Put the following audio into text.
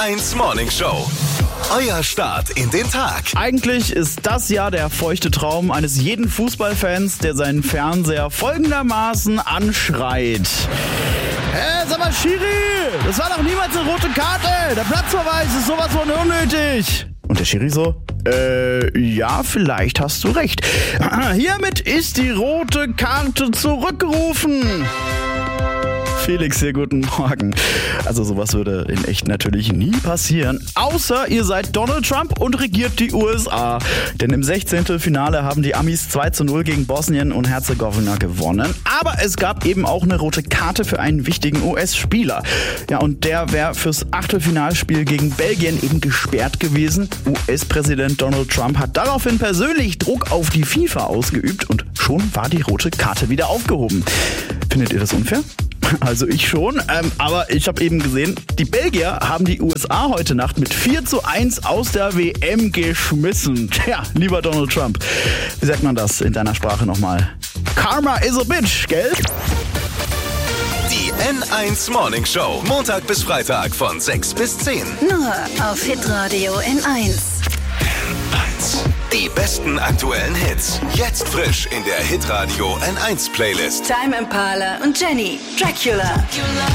N1 Morning Show. Euer Start in den Tag. Eigentlich ist das ja der feuchte Traum eines jeden Fußballfans, der seinen Fernseher folgendermaßen anschreit. Sag mal, Schiri, das war doch niemals eine rote Karte. Der Platzverweis ist sowas von unnötig. Und der Schiri so, ja, vielleicht hast du recht. Hiermit ist die rote Karte zurückgerufen. Felix hier, guten Morgen. Also sowas würde in echt natürlich nie passieren, außer ihr seid Donald Trump und regiert die USA. Denn im 16. Finale haben die Amis 2:0 gegen Bosnien und Herzegowina gewonnen. Aber es gab eben auch eine rote Karte für einen wichtigen US-Spieler. Ja, und der wäre fürs Achtelfinalspiel gegen Belgien eben gesperrt gewesen. US-Präsident Donald Trump hat daraufhin persönlich Druck auf die FIFA ausgeübt und schon war die rote Karte wieder aufgehoben. Findet ihr das unfair? Also ich schon, aber ich habe eben gesehen, die Belgier haben die USA heute Nacht mit 4:1 aus der WM geschmissen. Tja, lieber Donald Trump, wie sagt man das in deiner Sprache nochmal? Karma is a bitch, gell? Die N1 Morning Show. Montag bis Freitag von 6 bis 10. Nur auf Hitradio N1. Die besten aktuellen Hits. Jetzt frisch in der Hitradio N1 Playlist. Time Impala und Jenny, Dracula.